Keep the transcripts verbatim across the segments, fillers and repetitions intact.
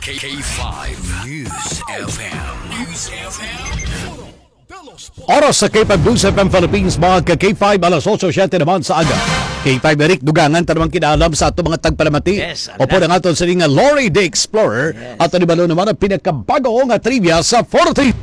K five News F M. News F M. Oras sa K five News F M Philippines, mga ka-K five, alas eight siyete naman sa aga. K five Eric Dugangan, tanamang kinaalam sa ato mga tagpalamati. Yes, Opo na nga ito sa nga Lori the Explorer. Yes. At ni Balo naman ang pinakabago nga trivia sa forty.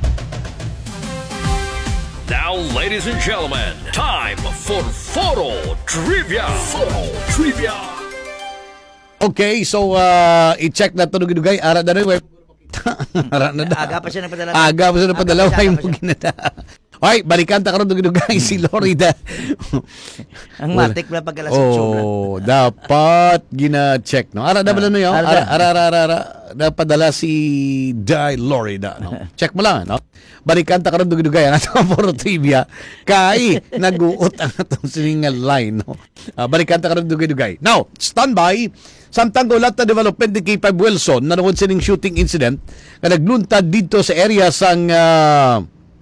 Now, ladies and gentlemen, time for Photo Trivia. Photo Trivia. Okay, so uh, i-check na ito nung ara na rin. Ara na da. Aga pa siya nagpadala. Aga pa siya nagpadala. Aga pa siya, Ay, aga mo pa siya. ginada. Okay, balikan ta karon dugay si Lorida. Ang matik na pagkalasot sobra. Oh, dapat gina-check no. Ara na ba no yo? Ara, Ara ara ara, ara napadala si Di Lorida no. Check mo lang no. Balikan ta karon dugay ang atong for trivia kay naguot ang atong siningal line no. Uh, balikan ta karon dugay. Now, standby. Samtang gulat na development ni K five Wilson na nungod sining shooting incident na nagluntad dito sa area sang uh,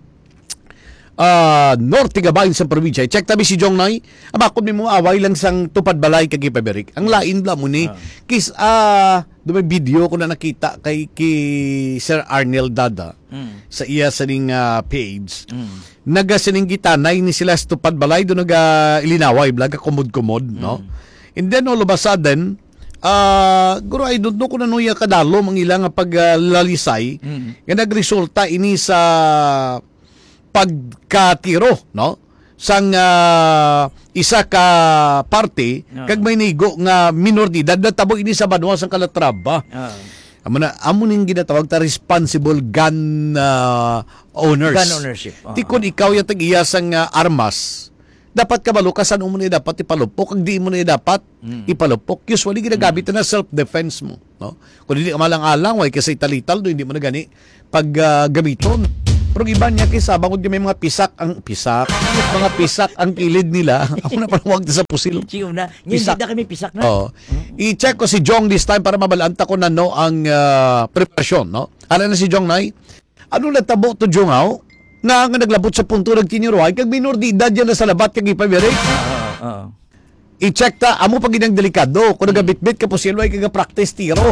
uh, Norte Gabayan sa probinsya. Check tabi si Jong Nay. Amakot mi mo away lang sang tupad balay kay K five Eric. Ang lain bla mo ni. Uh. Kis ah uh, dumay video ko na nakita kay kay Sir Arnel Dada mm. sa iya saning uh, page. Mm. Naga sining gitanay ni sila sa tupad balay do naga ilinaway blaga kumod-kumod mm. no. And then all of a sudden Ah, uh, guro ay dudno ko na nuya kadalo ang ilang paglalisay mm-hmm. nga nagresulta ini sa pagkatiro no sang uh, isa ka parte no. Kag may nigo nga minor de edad natabo ini sa Banwa sang Calatrava. Uh. Amo na amo ning ginatawag ta responsible gun uh, owners. Gun ownership. Uh-huh. Tikon ikaw yung tag-iya sang uh, armas. Dapat ka malukasan mo na dapat ipalupok, kung di mo na dapat mm. ipalupok. Usually ginagamit mm. na self-defense mo. No? Kung hindi ka malang-alang, way kasi talital, do, hindi mo na gani pag uh, gamiton. Pero iba niya kaysa, bangod niya may mga pisak, ang pisak, mga pisak ang kilid nila. Ako na parang huwag sa pusil. Chiyo na. Pisak. Hindi na kami pisak na. Oh. I-check ko si Jong this time para mabalanta ko na no ang uh, preparasyon. No? Alam na si Jong Nay, ano lang tabo to Jong Ao? Na nga naglabot sa punto ng tiniruay kag minor di edad yan na sa labat kag ipabiri. Oo. Uh, uh. I-check ta amo pag ginang delikado kung nagabitbit ka posiloy kag practice tiro.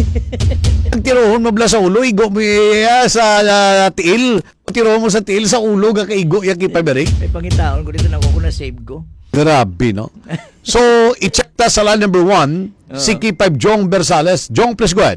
Ang tirohon mo bla sa ulo igo mo uh, sa uh, tiil. Tiro mo sa tiil sa ulo ga kaigo yak ipabiri. May pangitaon ko dito na ko na save ko. Grabe no. So i-check ta sa line number one uh. si K five Jong Bersales. Jong, please go ahead.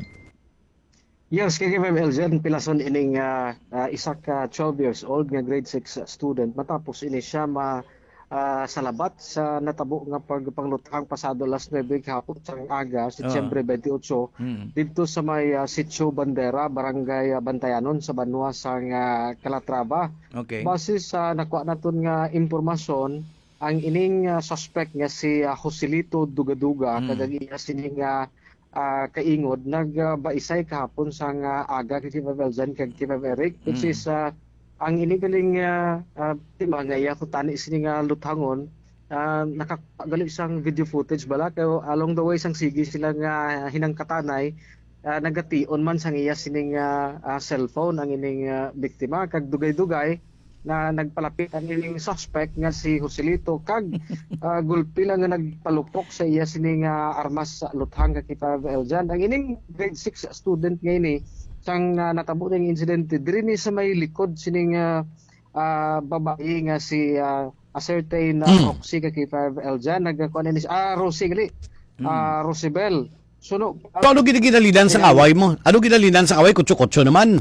Yes, K five Eljan pilason ining uh, uh, isa ka twelve years old nga grade six student matapos ini siya ma uh, salabat sa natabo nga pagpanglutang pasado last nine hapon sa aga Setyembre twenty-eight uh. mm. dito sa may uh, Sitio Bandera, Barangay uh, Bantayanon sa Banwa sa uh, Calatrava. Okay. Base sa nakuha naton nga impormasyon ang ining uh, suspect nga si uh, Joselito Dugaduga mm. kag iya sining uh, Uh, kaingod nagbaisay uh, kahapon sa uh, aga kay K five Eljan kag K five Eric which mm. is uh, ang inigaling uh, uh, tima nga iya ko tani sini nga luthangon uh, nakagaling isang video footage bala kay along the way sang sige sila nga uh, hinangkatanay uh, nagation man sang iya sining uh, uh, cellphone ang ining uh, biktima kag dugay-dugay na nagpalapit ang ining suspect nga si Joselito kag uh, gulpi lang nga nagpalupok sa iya sining uh, armas sa luthang kay K five Eljan. Ang ining grade six student nga ini sang uh, natabo ning incident diri ni sa may likod sining uh, uh, babae nga si uh, a certain uh, mm. Roxy kay K five Eljan nagkuan ni ah Rosie gali mm. uh, Rosibel. So no, uh, so, ano ginagalinan sa away mo? Ano ginagalinan sa away kutso-kutso naman?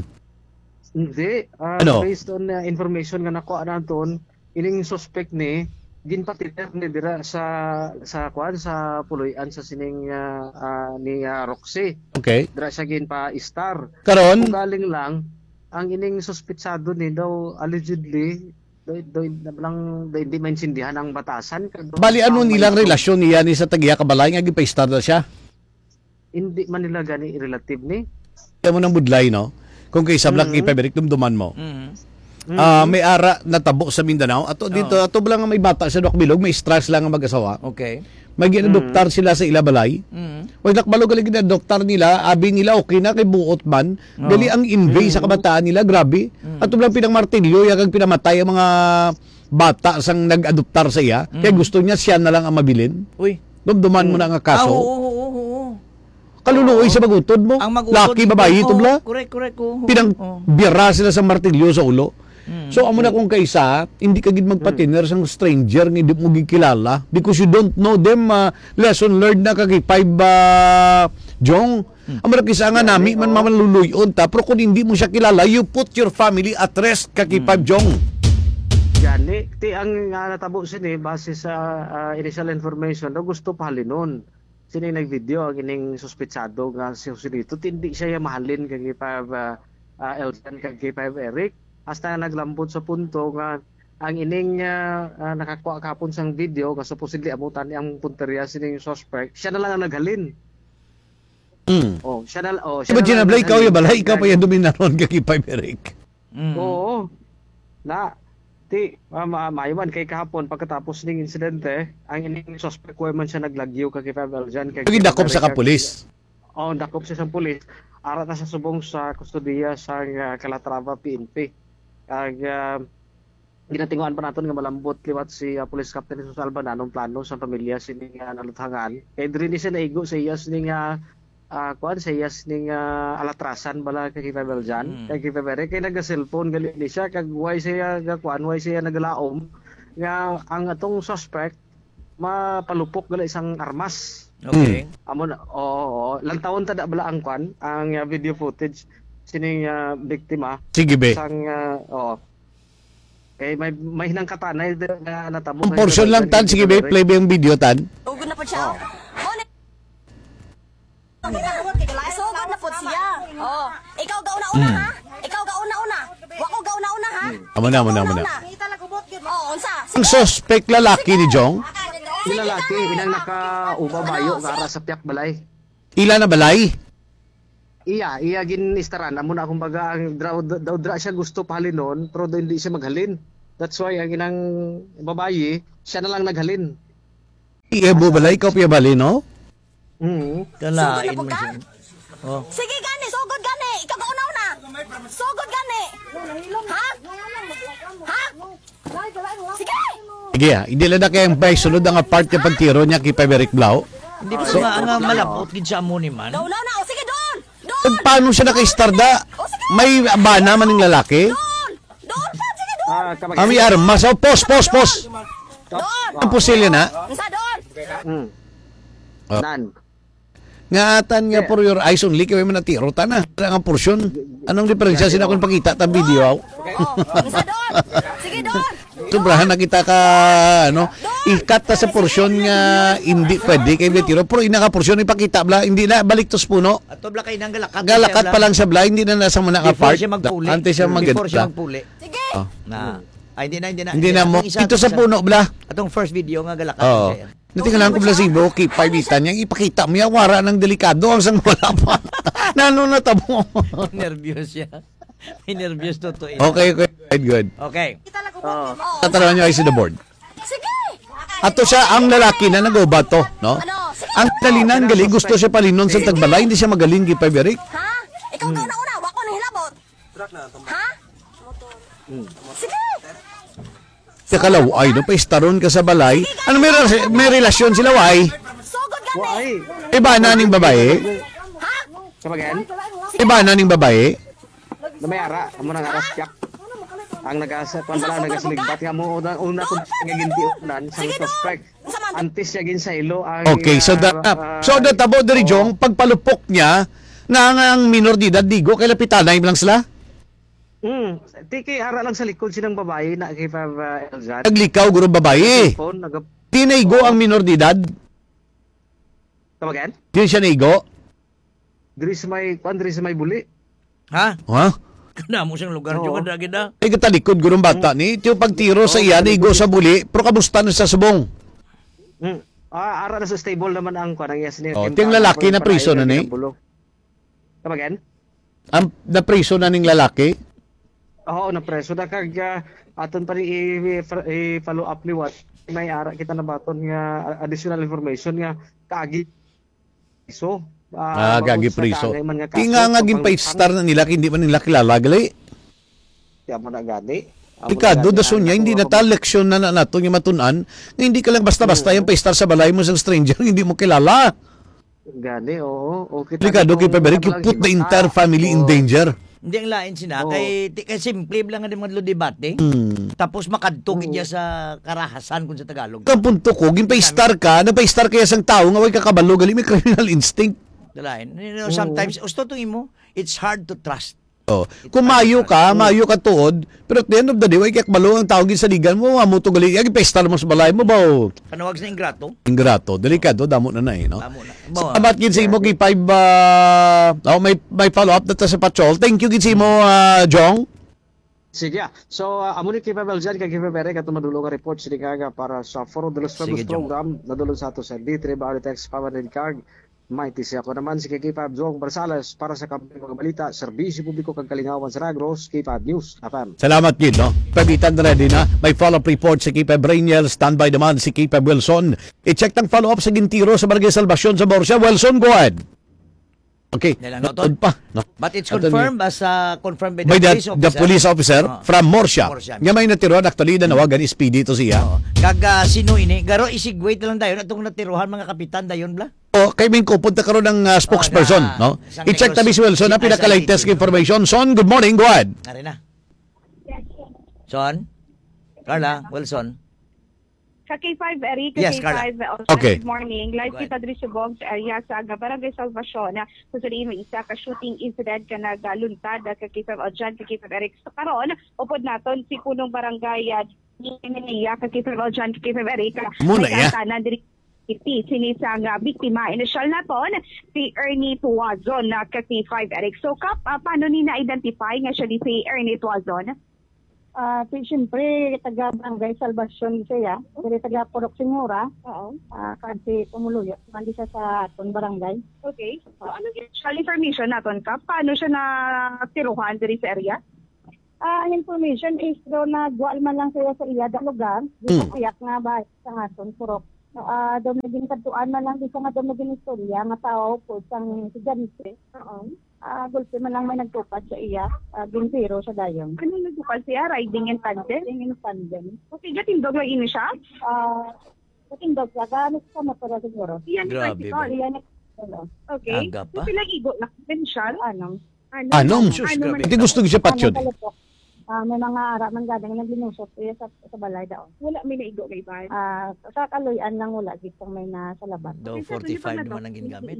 Hindi. Uh, ano? Based on uh, information nga nakuha naton, ining suspect ni ginpatiter ni dira sa sa kuan sa puloy-an sa sining uh, uh, ni uh, Roxy. Okay. Dira siya ginpa-star. Karon kung galing lang ang ining suspetsado ni daw allegedly do do lang do hindi maintindihan ang batasan kag bali ano nilang relasyon niya ni sa tagiya kabalay nga gipa-star na siya. Hindi man nila gani relative ni. Kaya mo nang budlay no. Kung kay sablak mm-hmm. kay Peberic dumduman mo. Mm-hmm. Uh, may ara natabo sa Mindanao. Ato dito oh. ato lang may bata sa Duakbilog, may stress lang ang mag-asawa. Okay. May ginadoktar mm-hmm. sila sa Ilabalay. Mm-hmm. Wag nakbalog gali ginadoktar nila, abi nila okay na kay buot man. Oh. Dali ang invade mm-hmm. sa kabataan nila, grabe. Mm-hmm. Ato lang pinang martilyo yakag pinamatay ang mga bata sang nag-adoptar sa iya. Mm-hmm. Kaya gusto niya siya na lang ang mabilin. Uy, dumduman mm-hmm. mo na nga kaso. Ah, oo, oo, oo. Kaluluoy sa magutod mo. Ang mag-utod Laki, babayi, ito, tubla. oh, correct, correct. Oh, Pinang oh. bira sila sa martilyo sa ulo. So amo na kung kaisa, hindi ka gid magpatiner Hmm. sang stranger nga hindi mo gikilala because you don't know them. Uh, lesson learned na kagi five uh, jong. Hmm. Amo na kisa nga nami man mamaluluyon ta, pero kung hindi mo siya kilala, you put your family at rest kagi Hmm. five jong. Gani, ti ang uh, natabo sini base sa ah, initial information daw gusto pahalinon. Sini nag-video ang ining suspetsado nga si Joselito, hindi siya mahalin kay five uh, uh, Elsan kay five Eric. Hasta nga naglambot sa punto nga ang ining uh, uh, nakakuha kapon sang video nga supposedly amutan ang punteriya sining suspect, siya na lang ang naghalin. Mm. Oh, siya na oh, Diba na lang ginabla ikaw naghalin. ya balay, ikaw pa yan dominaron kagi five Eric. Mm. Oo. Na ti ma ma maiwan kay kahapon pagkatapos ning insidente, ang ining suspect ko man siya naglagyo kay Five Eljan kay Kagi dakop sa kapulis. Oh, dakop siya sa pulis. Ara na sa subong sa kustodiya sa uh, Calatrava P N P. Kag uh, ginatinguan pa naton nga malambot liwat si uh, Police Captain Jesus Alba na anong plano sa pamilya sining uh, naluthangan. Kay diri ni siya naigo sa iyas ning uh, uh, kuan sa iyas ning uh, alatrasan bala kay Five Eljan. Mm. Kay Five Eric kay naga-cellphone gali ni siya kag why siya ga kuan why siya nagalaom nga ang atong suspect mapalupok gali isang armas. Okay. Amo na oo, oo. Lang taon tada bala ang kwan ang uh, video footage sining uh, biktima Sige be. sang uh, oo. Kay may may hinang katanay de- nga natabo. Ang portion lang tan, sige be, play ba yung video tan? Ugod na po siya. Oh. Sugod na po siya. Oh. Ikaw gauna-una ha? Ikaw gauna-una. Wa ko gauna-una ha? Amo na, amo na, amo na. Oh, unsa? Ang suspect lalaki ni Jong, Sila lalaki inang naka-uba bayo para sa piyak balay. ila na balay. Iya, iya gin istaran amo na kumbaga ang daw daw dra siya gusto pahalinon pero daw hindi siya maghalin. That's why ang inang babayi, siya na lang naghalin. Iebo balay, ikaw piya balay, no? Mhm. Kalain Sugod na po mo ka? siya. Oh. Sige gani, sugod gani. Ikaw gauna-una. Sugod gani. Ha? Ha? Sige. Sige ah, hindi lang na kayang bay, sunod ang part yung pagtiro niya kay Peberic Blau. Hindi pa nga nga malapot gid sa amo ni man. Gauna-una. O sige doon. Doon. Kung paano siya naka-istarda, may bana man ng lalaki. Doon. Doon pa. Sige doon. Ah, kapag Ami armas, oh, pos, pos, pos. Doon. Ang pusilya na. Unsa doon? Mm. Oh. Nan. Nga atan nga for your eyes only, kaya man natiro ta na. Ang porsyon. Anong diferensya sila kung pakita ta video? Oh, unsa doon? Sige doon. Sobrahan na kita ka, ano, ikat ta sa porsyon nga hindi pwede kay tiro, pero inaka porsyon ipakita bla, hindi na balik tos puno. Ato bla kay nang galakat. Galakat pa lang sa bla, hindi na nasa muna ka Before part. siya magpuli. Ante siya Before siya maganda. magpuli. Sige. Oh. Na. Ay, hindi na, hindi na. Hindi na mo. Atong isa, Ito atong sa isa. puno bla. Atong first video nga galakat. Oo. siya. Natingnan ko bla si Bo, keep five itan niya, ipakita mo yung wara ng delikado ang sang wala pa. Nano na tabo. Nervyos siya. May nervyos to to. Okay, okay, good, good. Okay. Oh. Oh, Tatarawan niyo ay si the board. sige. Ato siya ang lalaki na nag-ubat to, no? Ano? Sige. Ang talinan gali, gusto siya palinon sa tagbalay, hindi siya magaling kay Peberic. Ha? Ikaw gauna-una. Wa ko nang hilabot. Ha? Sige. Kaya kalaw, ay, no, paistaron ka sa balay. Ano, may, re- may relasyon sila, why? Sugod gani. Why? Iba na ning babae? Ha? Kabagan? Iba na ning babae? Na may ara, amo nang aras piyak. Ang nagasa pan bala nagasiligbat nga mo una una kun nga ginti unan sang suspect. Antes siya gin sa ilo ang Okay, so that, ah, so that tabo dari Jong, pagpalupok niya, nga nga ang minor de edad, digo, kay lapitanay lang sila? Mm, tiki ara lang sa likod sinang babae na kay Five uh, Elzan. Naglikaw, guro babae. Phone nag Tinaigo ang minor de edad? kabagan? Di siya naigo? Diri sa may kuan diri sa may buli. Ha? Ha? Kana mo siyang lugar Oo. jud kada gida. Ay, katalikod, gurong bata ni. Tiyo pagtiro sa iya, naigo sa buli, pero kamusta na sa subong? Mm. Ah, ara na sa stable naman ang kuan ang yes ni. Oh, ting lalaki na priso na ni? Kabagan? Ang napriso na ning lalaki? Oo, na preso na kag uh, aton pa ni i- i- follow up ni what may ara kita na baton nga additional information nga kaagi so Ah, gagi priso. Tinga Tinga nga gin five star na nila, hindi man nila kilala gali. Ya mo na gani. Amo na Ikado gani, da sunya, ang hindi na nakuha ta leksyon na na nato yung matunan, nga hindi ka lang basta-basta yung five star sa balay mo sa stranger, hindi mo kilala. Gani, oo. O, kita Delikado kay nitong Paberic, you kanilang put the himata. entire family in Oo. danger. Hindi ang lain sina. Oo. Kay, ti- kay simple lang nga din mga debate. Hmm. Tapos makadtog niya sa karahasan kung sa Tagalog. Ang punto ko, ginpa-star ka, nagpa-star kaya sang tao nga way kakabalo, gali may criminal instinct. Dalain. You know, sometimes, gusto to mo, it's hard to trust. Oh. Kung mayo ka, mayo ka tuod, pero at the end of the day, way kakabalo ang tao sa ligan mo, amo to gali, agi pa-star mo sa balay mo ba? Oh. Panawag sa ingrato. Ingrato, delikado, damo na na eh, no? Tamo na. So, Bawa. abat gid sa imo kay five uh, oh, may may follow-up data sa patrol. Thank you gid sa imo, uh, Jong. Sige. So, uh, amo ni Kipa Beljan, kay Kipa Berek, at madulong nga report sila kaga para sa Foro de los Pueblos Sige, Jong. program, nadulong sa ato sa D three Bawal Text Pamanin Card. Mighty siya. Ako naman si Kipa Jong Barsales para sa kampanya mga balita, serbisyo publiko kag kalingawan sa Ragros, Kipa News F M. Salamat gid, no? Pabitan ready na. May follow-up report si Kipa Brainiel, standby naman si Kipa Wilson. I-check tang follow-up sa gintiro sa Barangay Salvacion sa Borsia. Wilson, go ahead. Okay. Yan lang, no, Natod pa, no? But it's Natod confirmed as uh, confirmed by the by the, police officer. the police officer Oo. from Morsia. Morsia. Nga may natiruan, actually, na nawagan is P D to siya. Oo. Kaga sino ini? Garo isigwait lang dayon atong natiruhan mga kapitan dayon bla. O, kay Ming ko, punta karon ng uh, spokesperson, Oh, na- no? isang I-check negos- tabi si Wilson, na si- pinaka-latest isolated. information. Son, good morning, go ahead. Ari na. Son? Carla, Wilson. Sa K five, Eric, Yes, K five, Carla. uh, Okay. good morning. Live Go ahead. kita diri sa Bog sa area sa Barangay Salvacion. Kung sa may isa ka shooting incident ka nagaluntad ka K five o dyan, ka K five, Eric. So karon, upod naton si punong barangay uh, ni Niya ka K five o dyan, ka K five, Eric. Muna, May ya. kasanan diri iti sinisang uh, biktima. Initial naton si Ernie Tuazon na ka K five, Eric. So kap, uh, paano ni na-identify nga siya di si Ernie Tuazon? Ah, uh, siyempre taga Barangay Salvacion siya, dili taga Purok Senyora. Oo. Ah, kasi pumuluyo, mandi siya sa aton barangay. Okay. So ano yung initial information naton kap? Paano siya na tiruhan diri sa area? Ah, ang information is do nagwal man lang siya sa iya da lugar, di Mm. kayak nga ba sa aton Purok. Ah, do naging katuan man lang di sa nga do naging istorya nga tao po sang estudyante. Oo. Ah, gulpi man lang may nagtupad sa iya, ah, ginsiro sa dayon. Ano nagdukal siya? Riding in tandem? Tingin tandem. Okay, gatindog lang ini siya? Ah, katindog siya, gamit sa motor na siguro. Iyan ni Grabe bicycle. Iyan ano, Okay. Aga pa. So sila igo na potential? anong, Ano? Anong? Sus, Ano grabe. man- Hindi gusto ko siya patyon. Ano pala po? Ah, may mga ara man gadang naglinusot iya sa sa balay daw. Wala may naigo kay ba? Ah, sa kaluyan lang wala gitong may nasa laban. Do forty-five naman ang ginagamit.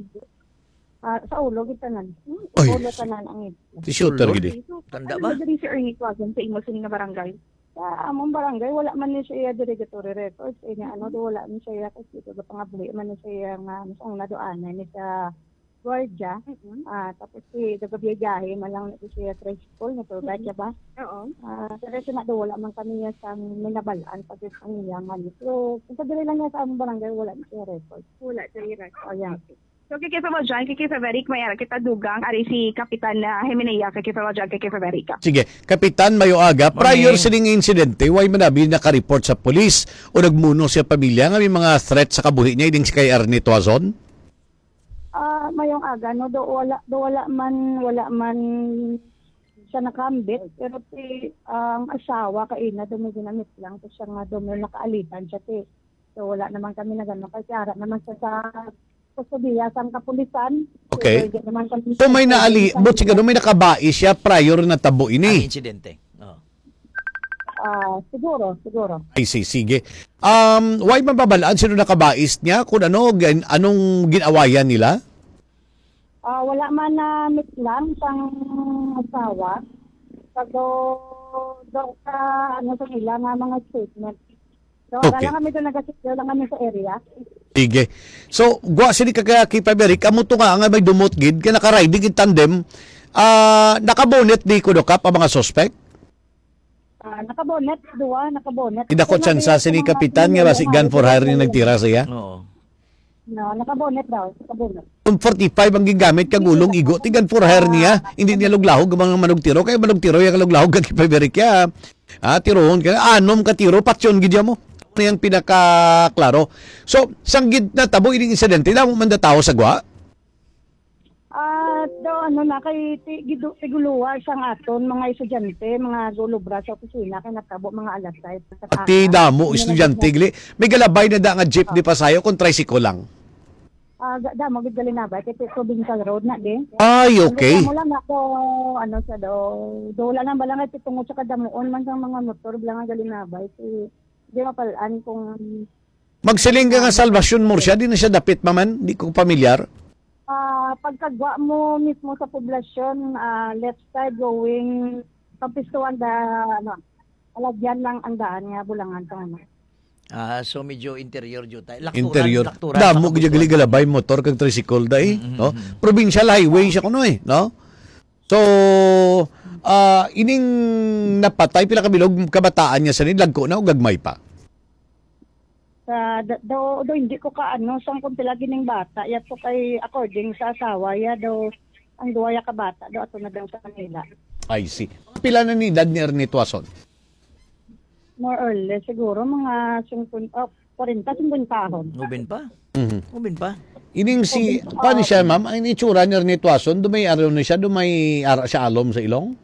Ah, sa ulo gitanan. Oy. Ulo tanan ang ito. Si shooter gid. Okay, so, Tanda ano ba? ba diri si Ernie Tuazon sa imo sa nga barangay? Sa among barangay wala man ni siya derogatory records eh nga ano do wala man siya kasi ito do pangabli man ni siya nga ang nadoanan ni sa Georgia. Ah, tapos si dagabiyahe man lang ni siya tricycle na to ba ba? Oo. Ah, pero siya na do wala man kami niya sa minabalaan pag ang iya nga ni. So, kung sa dili lang niya sa among barangay wala man siya record. Wala sa ira. O yan. So kikita mo dyan, kikita Veric, may ara kita dugang, ari si Kapitan na Jimenea, kikita mo dyan, kikita Veric. Sige, Kapitan Mayo Aga, prior sa ning insidente, why manabi naka-report sa polis o nagmuno siya pamilya nga may mga threat sa kabuhi niya iding si kay Ernie Tuazon? Ah, mayong aga no do wala do wala man wala man siya nakambit pero si ang asawa kay na do may ginamit lang to siya nga do may nakaalitan siya ti. So wala naman kami nagano kasi ara naman siya sa kusubiya sang kapulisan. Okay. So, di naman kami- So may naali, but siguro may nakabai siya prior na tabo Ang ini. insidente. Oo. Ah, siguro, siguro. Ay, si, sige. Um, why mababalaan sino nakabais niya? Kung ano, gan, anong ginawayan nila? Ah, wala man na meet lang sang asawa. Pag do do ka ano sa nila nga mga statement. So, Okay. okay. lang kami doon nag-secure lang kami sa area. Sige. So, gwa sini kagakita Beric, amo to nga nga may dumot gid, ka naka-riding in tandem, ah, nakabonet di ko do kap ang mga suspect? Ah, nakabonet, duwa, nakabonet. Idakot siya sa sini kapitan nga basi gun for hire ni nagtira siya. Oo. No, nakabonet daw, nakabonet. Kung forty-five ang gigamit kag ulong igo, ti gun for hire niya, hindi niya luglahog ang mga manugtiro, kaya manugtiro yung luglahog kag Beric ya. Ah, tirohon ka, anom ka tiro, patyon gid mo. Ano yung pinaka-klaro. So, sanggid na tabo ining insidente, damo man da tao sa gwa? Ah, daw ano na kay ti- gidu- tiguluwa sang aton mga estudyante, mga gulubra sa opisina kay natabo mga alas five. Pati damo, estudyante, gili. May galabay na da nga jeep di pasayo kung tricycle lang. Ah, uh, damo gid gali na ba kay provincial road na din. Ay, okay. Mo lang ako ano sa do do wala na balang at tungod sa kadamuon man sang mga motor bilang gali na ba si di mapalaan kung Magsiling ka nga Salvation mo siya, di na siya dapit maman, di ko pamilyar. ah pagkagwa mo mismo sa poblasyon, ah, left side going kapistuan da ano alagyan lang ang daan nga bulangan sa ano. Ah, so medyo interior jud tayo. Lakturan, Interior. lakturan, Damo makabutuan. gid galabay motor kag tricycle dai, no? Provincial highway siya kuno eh, no? So, ah ining napatay pila ka bilog kabataan niya sa nilagko na o gagmay pa. Sa do, do, do hindi ko ka ano sang kung pila gining bata ya to kay according sa asawa ya do ang duwa ya ka bata do ato na daw sa kanila. I see. Pila na ni dad ni Ernito Ason? More or less siguro mga fifty oh, forty fifty tahon. Ubin pa? Mhm. Ubin pa? Ining si paano siya ma'am? Ang itsura ni Ernito Ason, dumay araw na siya, dumay ara siya alom sa ilong.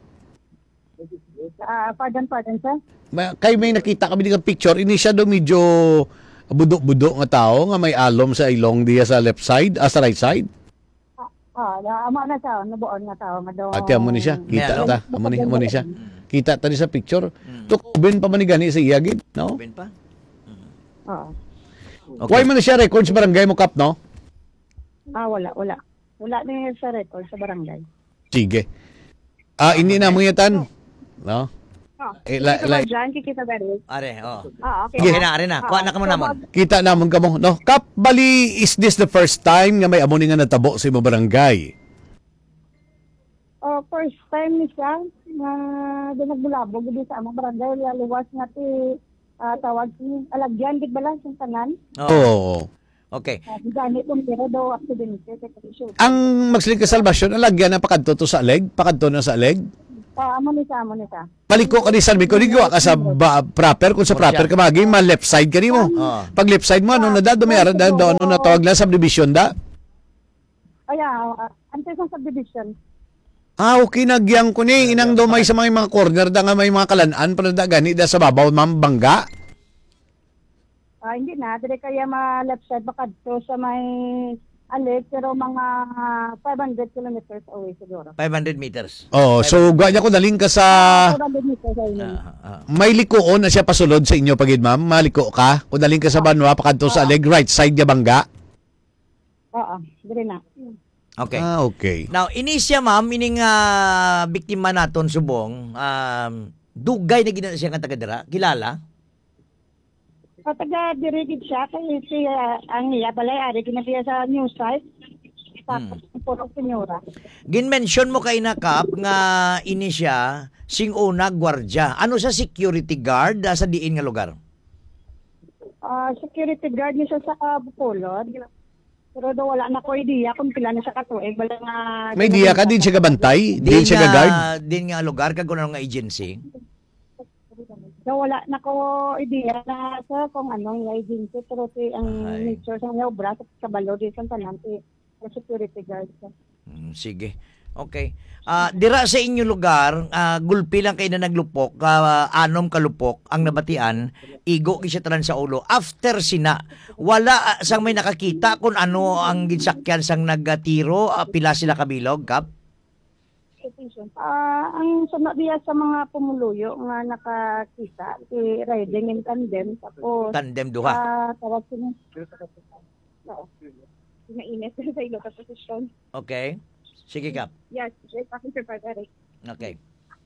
Ah, pardon, pardon, sir. Ma- Kay may nakita kami ng picture, ini siya do medyo budok-budok nga tao nga may alom sa ilong diya sa left side, ah, sa right side. Ah, ah ama na siya, nabuon nga tao nga do. Ate amo ni siya, kita May ta, amo ni amo ni siya. Kita ta ni sa picture. Tukben pa man ni gani sa iya gid, no? Ubin pa? Oo. Why man na siya record sa barangay mo kap, no? Ah, wala, wala. Wala ni sa record sa barangay. Sige. Ah, ini na mo yatan. No? Ah, Eh, la- kikita la- ba dyan? Kikita ba rin? Are, oh. Ah, okay. Okay na, are na. Kuha na ka mo naman. Kita namon kamo, no? Kap, bali is this the first time nga may amo ni nga natabo sa imong barangay? Oh, first time ni siya na di nagbulabog di sa among barangay liwas nga ti ah, tawag ni alagyan gid bala sa tanan. Oh. Oo. Okay. Uh, gani kung pero do aksidente kay shoot. Ang magsiling ka salvation, alagyan na pakadto to sa leg, pakadto na sa leg. Ah, amo ni sa amo ni sa. Paliko ka ni San Miko, ligawa ka sa ba, proper, kung sa proper ka maging, ma left side ka mo. Oo. Pag left side mo, ano na da, dumayara da, do, ano na tawag na, subdivision da. Kaya uh, ante sa subdivision. Ah, okay, nagyang ko ni, inang do may sa mga, mga corner da nga may mga kalanaan, pa da gani da sa babaw, ma'am, bangga. Ah, hindi na dire kaya ma left side bakadto sa may alit pero mga five hundred kilometers away siguro. five hundred meters. Oh, so gwa niya ko daling ka sa five hundred meters away. Ah, ah. may likoon na siya pasulod sa inyo pagid ma'am, maliko ka. Kung daling ka sa Banwa pakadto sa leg right side ya bangga. Oo, dire na. Okay. Ah, okay. Now, ini siya ma'am, ining ah, biktima naton subong, um, dugay na ginana siya nga taga-dira, kilala? O taga dirigid siya kay si ah, ang iya balay ari kinasiya sa news site. Sa Hmm. puro senyora. Gin-mention mo kay Nakap nga ini siya sing una gwardya. Ano sa security guard ah, sa diin nga lugar? Ah, security guard niya siya sa uh, Bupolod. Pero do wala na ko idea kung pila na siya katuig bala nga. May diya ka din siya gabantay, din siya nga- gagard. Din nga lugar kag kuno nga agency. So wala na ko idea na sa kung anong agency pero si ang Ay. nature sa nga obra sa kabalo di sa tanan ti sa security guard siya. Hmm, sige. Okay. Ah, dira sa inyo lugar, ah, gulpi lang kayo na naglupok, ah, anom kalupok ang nabatian, igo ki siya tanan sa ulo. After sina, wala ah, sang may nakakita kung ano ang ginsakyan sang nagtiro, ah, pila sila kabilog, kap? Ah, ang sunod diya sa mga pumuluyo nga nakakita si riding in tandem tapos Tandem duha. ah tawag sila. Oo. Inainit sa ilo ka posisyon. Okay. Sige, kap. Yes, yes, Pastor Frederick. Okay.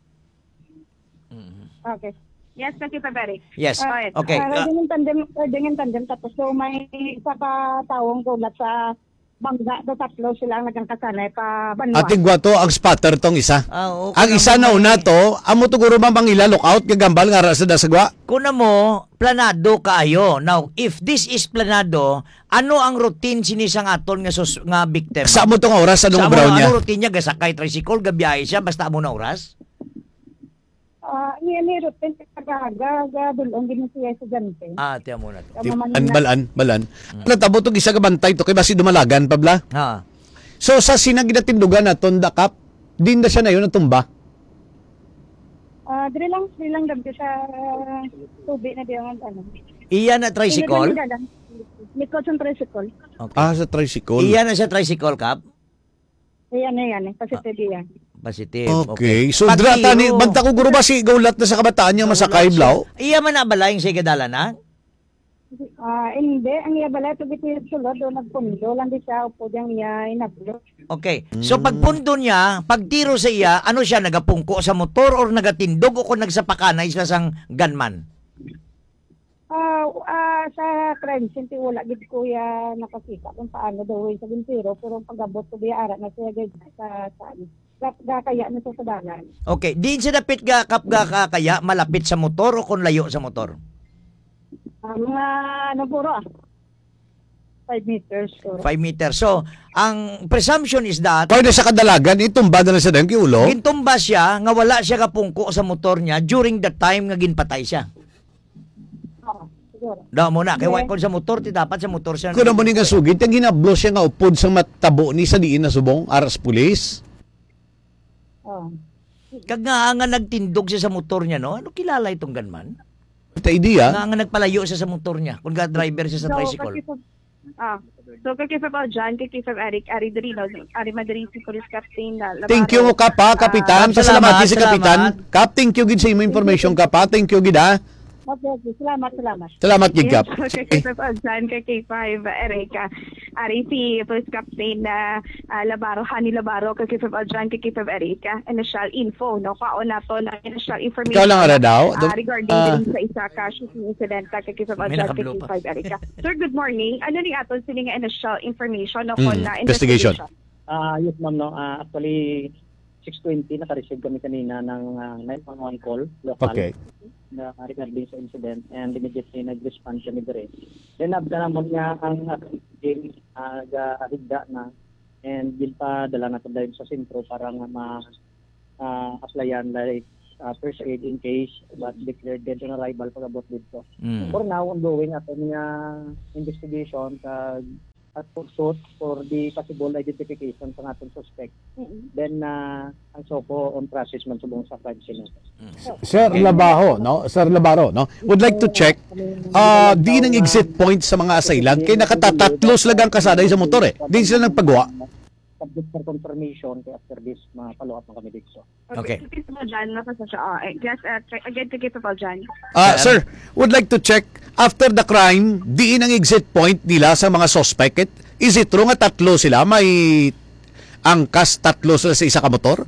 Mhm. Okay. Yes, Pastor Frederick. Yes. Alright. Okay. Ah, Ah, riding in tandem, riding in tandem tapos so may isa ka tawong gulat sa bangga do tatlo sila ang nagkakasanay pa banwa. Ating gwato ang spotter tong isa. ah, okay Ang isa na naman una eh. to, amo to guro bang pangila lookout gagambal nga ra sa dasagwa. Kuna mo, planado kaayo. Now, if this is planado, ano ang routine sinisang aton nga sus, nga victim? Sa mo tong oras anong Sa brown niya? ano routine niya? Gasakay tricycle, gabiyahe siya, basta mo na oras? Ah, niya ni rutin kagaga ga dulong din siya sa jante. Ah, tiyan mo na to. Di- An balan, balan. Natabo tong isa ka bantay to kay basi dumalagan pabla. Ha. So sa sinaginatindugan naton dakap, din na siya na yun natumba. Ah, dire lang, dire lang gamit sa tubig na diyan ano. Iyan na tricycle? Init lang nila lang. Likod sa tricycle. Okay. Ah, sa tricycle. Iyan na siya tricycle, Kap? Ayan na yan, eh. Positive yan. Positive. Okay. So, Pag dra tani, iyo- banta ko guro ba si gaulat na sa kabataan niya masakay blaw? Iya man na bala yung sige dala na? Ah, hindi. Ang iya balay, ito dito yung sulod, o nagpundo lang di siya, upo diyang iya inablo. Okay. So pagpundo niya, pagtiro sa iya, ano siya, nagapungko sa motor or nagatindog o kung nagsapakanay siya sang gunman? Ah, ah, sa crime scene, ti wala gid kuya nakakita kung paano daw yung sa bintiro, pero pag-abot ko biya ara na siya gid sa saan. Gakaya na to sa dalan. Okay. Diin siya dapit ga kap ga ka- kaya malapit sa motor o kung layo sa motor? Ah, mga ano puro ah. Five meters. Puro. five meters. So, ang presumption is that Pwede sa kadalagan, itumbada na sa dang kiulo. gintumba siya nga wala siya kapungko sa motor niya during the time nga ginpatay siya. Ah, siguro. Daw mo na, kay Okay. white kon sa motor, ti dapat sa motor siya. Kung naman nga sugid, ang hinablo siya nga upod sa matabo ni sa diin na subong, aras pulis. Ah. Kag nga nga nagtindog siya sa motor niya, no? Ano kilala itong gunman? Ita idea. Nga nga nagpalayo siya sa motor niya. Kung ga driver siya sa tricycle. kakisab- ah, so kakisab ako dyan, kakisab Eric, Ari Dorino, Ari Madrid, si Police Captain na Labaro. Thank you ka pa, Kapitan. Ah, Pasalamat salamat, gid si Kapitan. salamat. Kap, thank you gid sa imo information ka pa. Thank you gid ha. Okay, okay. Salamat, salamat. Salamat gid Kap. Yes, so kakisab ako dyan, kay K five, Eric, ah, Ari si Police Captain na ah, Labaro, Hani Labaro, kakisab ako dyan, kakisab Eric, ah, initial info, no? Kaon na to na initial information. Ikaw lang ara daw. Ah, regarding Ah. din sa isa ka shooting incident ka kakisab ako May dyan, nakablo kay pa. K five, Eric. ah. Sir, good morning. Ano ni aton sila nga initial information no, Mm, kon na investigation. investigation? Ah, yes ma'am no. Ah, actually six twenty naka-receive kami kanina ng ah, nine one one call local Okay. na regarding sa incident and immediately nag-respond kami dire. Then after naman nga ang team uh, ga-arigda na and gil pa dala na to dahil sa sentro para nga ma uh, applyan like uh, first aid in case but declared dead on arrival pag abot dito. Mm. For now, ongoing aton nga investigation kag at pursuit for the possible identification sa atong suspect. Then, uh, ang SOCO on process man subong sa crime scene. Sir Labaho, no? Sir Labaro, no? Would like to check ah di nang exit point sa mga assailant kay nakatatatlos lang ang kasaday sa motor eh. Di sila nagpagawa. Subject for confirmation kay after this, ma-follow up na kami dito. Okay. So, kakisab ako dyan, nakasa siya. Ah, eh, yes, uh, again, kakisab ako dyan. Ah, sir, would like to check after the crime, diin ang exit point nila sa mga suspect. Is it true nga tatlo sila? May angkas tatlo sila sa isa ka motor?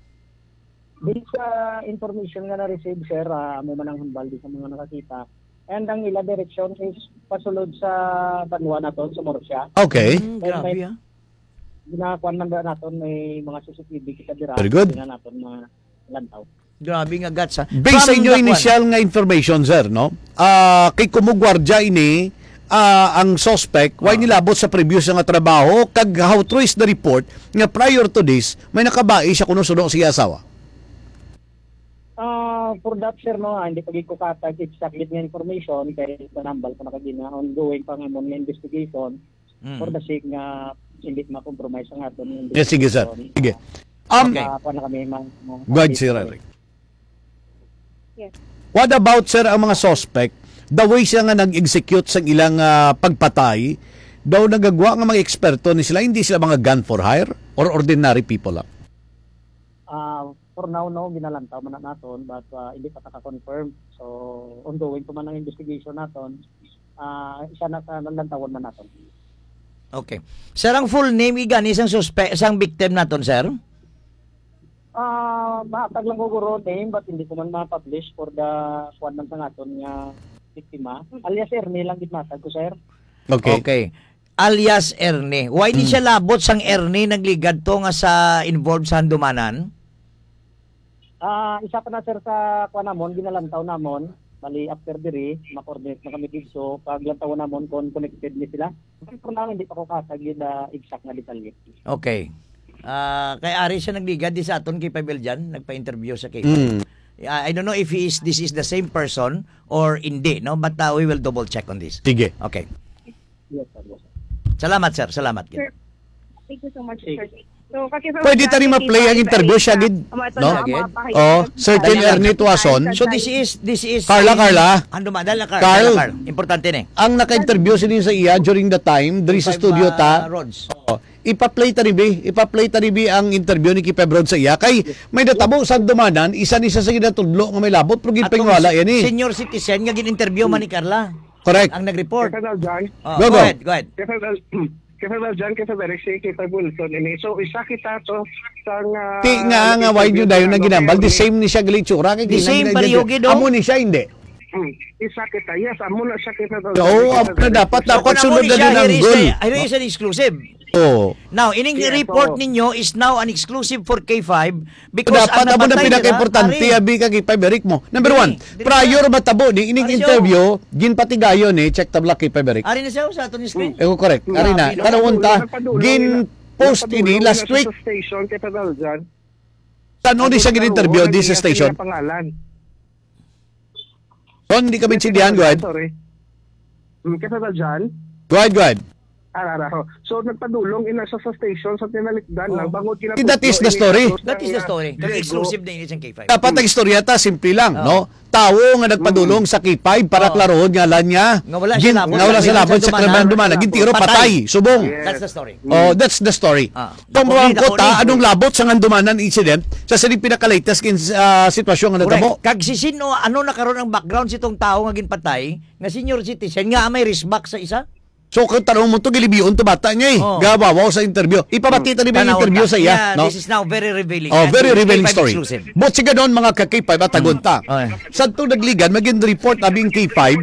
Based sa information nga na-receive, sir, uh, may manang hambal din sa mga nakakita. And ang ila direction is pasulod sa banwa na to, sa Morsia. Okay. Mm, grabe ah. Ginakuan man ba natin may mga C C T V kita dira. Very good. Tingnan natin mga lantaw. Grabe nga guts ah. Based sa From inyo the initial nga information, sir, no? Ah, kay kumugwardya ini ah, ang suspect why nilabot sa previous nga trabaho kag how true is the report nga prior to this may nakabai siya kuno suno siya asawa. Ah, for that, sir, no, ah, hindi pa ko katag exactly nga information kay panambal pa nakagina ongoing pa nga mo nga investigation Mm. for the sake nga hindi ma-compromise ang aton Yes, sige, sir. Sige. Um, Okay. Uh, na kami mang, mang Go ahead, Sir Eric. Yes. What about, sir, ang mga suspect, the way siya nga nag-execute sa ilang ah, pagpatay, daw nagagawa nga mga eksperto ni sila, hindi sila mga gun for hire or ordinary people lang? Ah, for now, no, ginalantaw man na naton but ah, hindi pa taka-confirm. So, ongoing pa man ang investigation naton. Ah, isa na sa nalantawan man naton. Okay. Sir, ang full name igan isang suspect, isang victim naton, sir? Ah, mahatag lang ko guro name but hindi ko man ma-publish for the kuan man sa naton nga biktima. Alias Ernie lang gid matag ko, sir. Okay. Okay. Alias Erne. Why di siya labot sang Erne nagligad to nga sa involved sa handumanan? Ah, isa pa na, sir, sa kuan namon ginalantaw namon. Bali after diri, ma-coordinate na kami dito. Pag lantaw namon kon connected ni sila. For now, hindi pa ko katag yun na exact na detalye. Okay. Ah, kay Ari siya nagligad di sa aton kay Pabel dyan, nagpa-interview sa kay. Mm. I don't know if he is this is the same person or hindi, no? But uh, we will double check on this. Sige. Okay. Yes, sir. Yes, sir. Salamat, sir. Salamat. Sir, thank you so much, sir. So, kakisa- Pwede tani ma-play ang interview siya, gid, no? Oh, certain Ernie Tuason. So this is this is Carla, Carla. Ando madal na Carl. Carl. Carl. Importante ni. Ang naka-interview sinin sa iya during the time, diri sa studio ta. Rods. Oh, ipa-play ta ribi, ipa-play ta ribi ang interview ni Kip Ebrod sa iya kay may natabo sa dumanan, isa ni sa sige na tudlo nga may labot pero gid pangwala yan eh. Senior citizen nga gin-interview man ni Carla. Correct. Ang nag-report. Kaya John, Oh, Go, go go. ahead, go ahead. kaya kaya John, kaya Derek, si Kita Wilson, ini. So, isa kita to sa nga... Ti nga nga why nyo dayon na ginambal, the same ni siya glitsura kay The same pariyugi do. Amo ni siya hindi. Hmm, isa kita, yes, amo na siya kita to. Oo, amo na dapat dapat Kung sunod amo ni na siya, din ang here is goal. a- here is an exclusive. Oh. Now, ining Yes, report oo. ninyo is now an exclusive for K five because Dapat ang amo na nabatay pinaka-importante nila, abi kay Kip Eric mo. Number Dili, one, dili prior matabo ni ining Ari siya, interview ginpatigayon ni check tabla Kip Eric. Ari na siya sa aton ni screen. Eh correct. Ari na. Grabe, no? Tanawon ta gin post ini last week. Sa station, kaya John. Saan ni siya gin-interview di sa station? Pangalan. So, hindi ka binsindihan, go ahead. Sorry. Hmm, Kaya John. Go ahead, go ahead. Arara ho. So nagpadulong ina sa sa station sa tinalikdan lang bangod kina. That is the story. That is the story. Kaya exclusive na ini sa K five. Dapat ang istorya ta simple lang, Oh. no? Tao nga nagpadulong sa K five para Oh. klarohon nga lan niya. Nga wala Gin- siya labot. nga wala sa Sa labot sa dumanan. krimen dumana, gintiro Patay. patay, subong. Yes. That's the story. Oh, that's the story. Ah. Kung Dako ni, ko dako ta ni. anong labot sa ngandumanan incident sa sining pinaka-latest kin uh, sitwasyon nga natabo. Correct. Kag si sino ano nakaroon ang background sitong tao nga ginpatay nga senior citizen nga may respect sa isa? So kung tanong mo to gilibiyon to bata niya eh. Oh. Gabawaw sa interview. Ipabati ta ni ba yung Tanawon interview ta. sa iya, Yeah, no? this is now very revealing. Oh, And very this is revealing K five story. exclusive. But siga doon mga ka-K five at tagunta. Okay. Sa to nagligan, maging report abing K five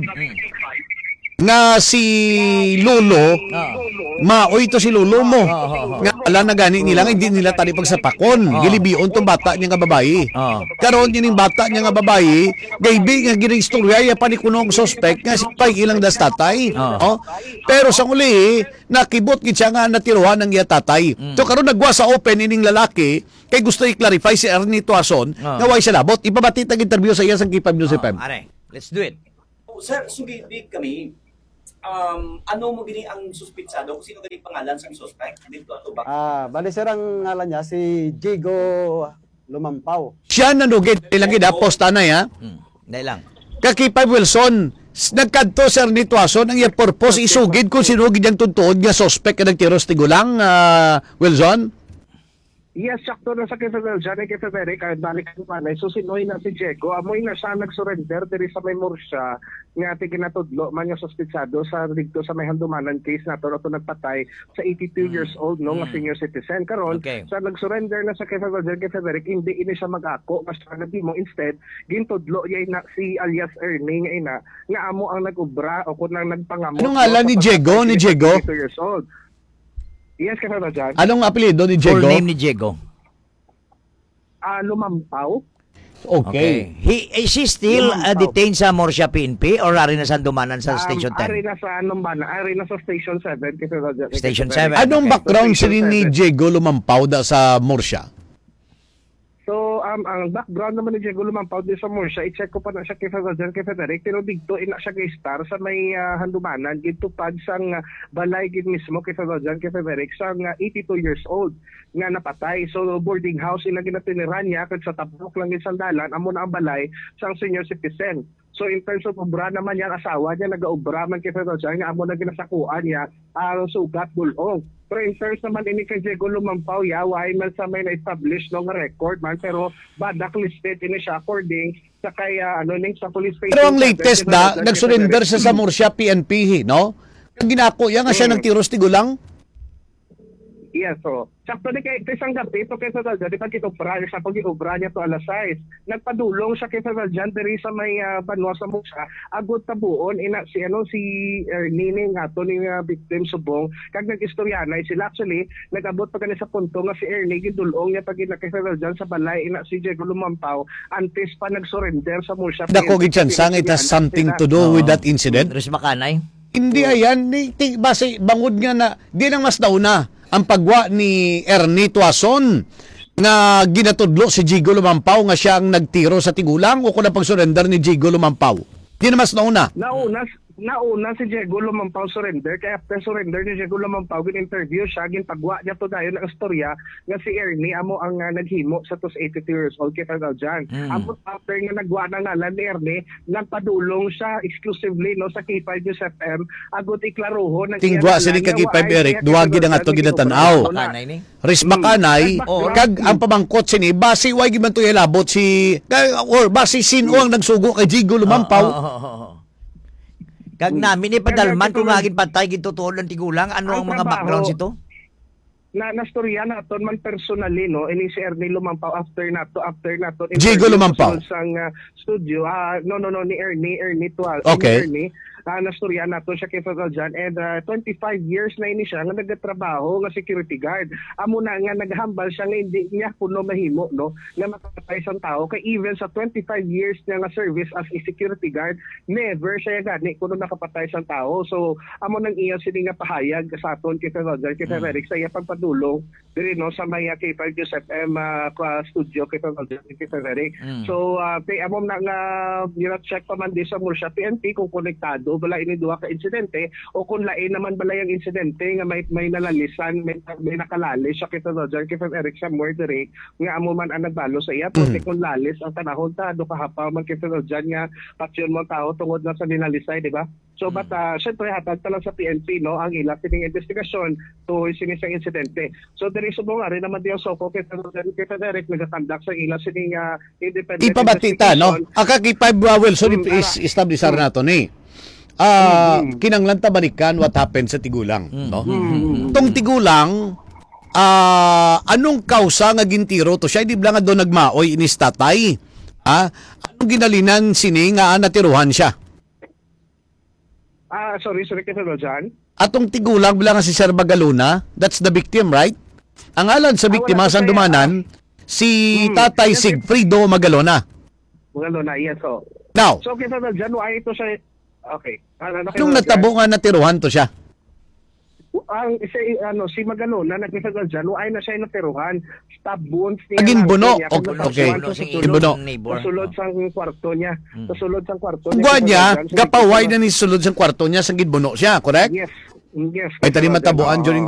nga si Lolo, maoy to si Lolo mo. oh, oh. Nga ala na gani nila, nga hindi nila tali pagsapakon. Gilibiyon tong bata niya nga babae. Oh. Karon yun yung bata niya nga babae, gaybi nga gining istorya, ya pa ni kunong suspect nga si Pay ilang das tatay. Oh. Pero sa uli, nakibot gid siya nga natiruhan ng iya tatay. So karon nagwa sa open ining lalaki, kay gusto i-clarify si Ernie Tuason, Oh. nga why siya labot. Ipabati tag interview sa iya sa K five News F M. Oh, are, let's do it. Oh, sir, sugidid kami. Um, ano mo gini ang suspitsado? Kung sino gani pangalan sa suspect? Dito ato ba? Ah, bali sir ang ngalan niya si Jigo Lumampaw. Siya nanugid ilang gid posta na ya. Hmm. Dahil lang. Ka K five Wilson, s- nagkadto si Ernie Tuason ang iya purpose isugid kung sinugid yang tuntuod nga suspect nga nagtiros tigulang uh, Wilson. Yes, sakto na sa Kefebel, dyan ay Kefebel, kahit balik ko pa na, so sinoy na si Diego, amoy na siya nag-surrender, diri sa may Murcia, nga ati kinatudlo, man yung suspitsado sa dito sa may handumanan case na to, to nagpatay sa eighty-two years old, no, nga senior citizen. Karon, Okay. sa nag-surrender na sa Kefebel, dyan Kefebel, hindi ini siya mag-ako, mas nagdi mo, instead, gintudlo yay na si alias Ernie, nga ina, nga amo ang nag-ubra, o kung nang nagpangamot. Ano nga no, alam ni sa Diego, ni Diego? eighty-two years old. Yes, Kefebel, dyan. Anong apelyido ni Full Diego? name ni Diego. Ah, Lumampaw. Okay. He is he still uh, Lumampaw. detained sa Murcia P N P or ari na sa dumanan sa Station Um, Ari ten? na sa anong ba na? Ari na sa Station seven. Kasi Roger, Station kasi- seven. Anong Okay. background si Station ni seven. Diego Lumampaw da sa Murcia? So, um, ang background naman ni Diego Lumampaw din sa Murcia, i-check ko pa na siya kay Roger, kay Frederick, pero digto ina siya kay Star sa may uh, handumanan, gitupad sang uh, balay gid mismo kay Roger, kay Frederick, sang uh, eighty-two years old nga napatay. So, boarding house ina ginatiniran niya, kag sa tapok lang yung sandalan, amo na ang balay sang senior citizen. So in terms of obra naman yung asawa niya, nag-obra man kay Frederick, nga amo na ginasakuan niya ang sugat bulong. Pero in terms naman ini kay Diego Lumampaw, ya, why man sa may na-establish no nga record man, pero badak listed ini siya according sa kay uh, ano ning sa police station. Pero ang latest na, nag-surrender siya sa Murcia P N P, no? Ang ginako, yan nga siya Mm. nagtiros tigulang. Yes, so. Sakto ni kay isang gabi to kay Federal Jan, di pa kito obra siya pag obra niya to alas sais. Nagpadulong siya kay Federal Jan diri sa may uh, banwa sa Muksa. Agud tabuon ina si ano si uh, Nining ato ni uh, victim subong kag nag-istoryanay sila actually nagabot pa kani sa punto nga si Ernie gidulong niya pag ina kay Federal Jan sa balay ina si Diego Lumampaw antes pa nag-surrender sa Murcia. Dako gid chansa nga it has something to do with that incident. Res makanay. Hindi ayan, ni ti, base bangod nga na di nang mas nauna ang pagwa ni Ernie Tuason nga ginatudlo si Jigo Lumampaw nga siya ang nagtiro sa tigulang o kung na pag-surrender ni Jigo Lumampaw. Di na mas nauna. Nauna, nauna si Diego Lumampao surrender, kaya after surrender ni Diego Lumampao, gin-interview siya, ginpagwa niya to dayon ang istorya nga si Ernie amo ang uh, naghimo sa tos eighty-two years old kita daw dyan. Mm. Amo after nga nagwa na ngalan ni Ernie, nagpadulong siya exclusively no sa K five News F M, agot iklaroho ng Tingwa sini kag K five Eric, duwagi na nga to ginatanaw. Kanay ni. Risma kanay, Oo. kag ang pamangkot sini, base way giman to ilabot si, kag- or base sino ang nagsugo kay Jigo Lumampaw. Oo, oo, oo. Kag namin ni padalman kung agin patay gitutuol ng tigulang, ano ang Ang mga trabaho, backgrounds ito? na nastorya naton man personally no ini si Ernie Lumampao after nato after nato Jigo Lumampao. sang uh, studio ah no no no ni Ernie Ernie Tual Okay. ni Ernie uh, nastorya nato siya kay Federal Jan and uh, twenty-five years na ini siya nga nagatrabaho nga security guard amo na nga naghambal siya nga hindi niya kuno mahimo no nga makapatay sang tao kay even sa twenty-five years niya nga service as a security guard never siya gani kuno nakapatay sang tao so amo nang iya sini nga pahayag sa aton kay Federal Jan kay Frederick sa iya pagpadulong diri no sa may K five News F M uh, studio kay Federal Jan kay Frederick Mm. so uh, kay amo na nga uh, check pa man di sa Murcia P N P kung konektado bala ini duha ka insidente o kung lain naman bala yung insidente nga may may nalalisan may, may nakalalis sa kita Roger kay Eric sa murder nga amo man ang nagbalo sa iya pero kung lalis ang tanahon ta do kahapaw man kay Roger nga paksyon mo tao tungod na sa dinalisay di ba so but uh, syempre hatag ta lang sa P N P no ang ila kining investigasyon to sinisang insidente so diri sa mga rin naman diyo so ko kay kay Eric nagakandak sa ila sining uh, independent Ipabatita no. Ang kag K five uh, Wilson Mm, is establish mm. nato ni. Ah, kinanglan ta balikan what happened sa Tigulang, no? Tong Tigulang ah anong kausa nga gintiro to siya di bla nga do nagmaoy inis tatay. Ah, anong ginalinan sini nga natiruhan siya? ah sorry sorry kay Jan Atong Tigulang bla nga si Sir Bagaluna, that's the victim, right? Ang alan sa biktima wala sa kasi, dumanan si Hmm, Tatay kasi- Sigfrido Magalona. Mga lona yes so Now, so kay Federal Jan why ito siya okay ano kay nung Federal Jan? natabo nga natiruhan to siya. ang isa ano si Magalona nagkasal dyan ay na siya nateruhan stab wounds niya Agin na- buno. niya, Okay, kung okay. natasuhan sa Agin sulod- buno. Neighbor. sa sulod sa kwarto niya sa sulod sa kwarto Ugwa niya, Federal Jan, so gapaway nagkasal- na ni sulod sa kwarto niya sa gidbuno siya, correct? yes yes Ay tali matabuan during